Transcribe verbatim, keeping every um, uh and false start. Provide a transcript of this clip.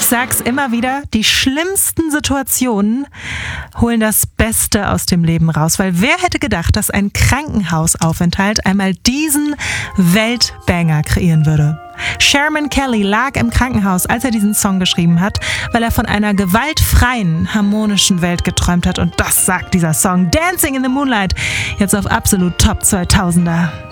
sag's immer wieder, die schlimmsten Situationen holen das Beste aus dem Leben raus. Weil wer hätte gedacht, dass ein Krankenhausaufenthalt einmal diesen Weltbanger kreieren würde? Sherman Kelly lag im Krankenhaus, als er diesen Song geschrieben hat, weil er von einer gewaltfreien, harmonischen Welt geträumt hat. Und das sagt dieser Song Dancing in the Moonlight jetzt auf absolut Top zweitausender.